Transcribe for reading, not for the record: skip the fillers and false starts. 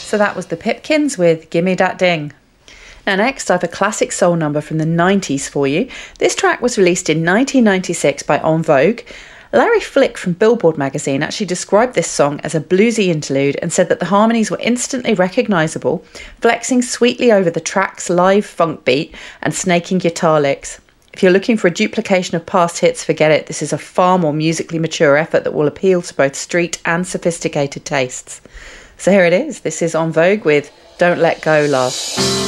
So that was the Pipkins with Gimme Dat Ding. Now next I have a classic soul number from the 90s for you. This track was released in 1996 by En Vogue. Larry Flick from Billboard magazine actually described this song as a bluesy interlude and said that the harmonies were instantly recognisable, flexing sweetly over the track's live funk beat and snaking guitar licks. If you're looking for a duplication of past hits, forget it. This is a far more musically mature effort that will appeal to both street and sophisticated tastes. So here it is. This is En Vogue with Don't Let Go, Love.